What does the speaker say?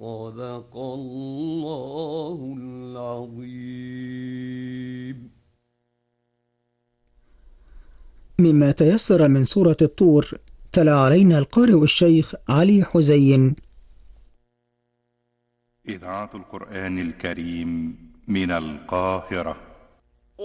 صدق الله العظيم. مما تيسر من سورة الطور تلا علينا القارئ الشيخ علي حزين. إذاعة القرآن الكريم من القاهرة.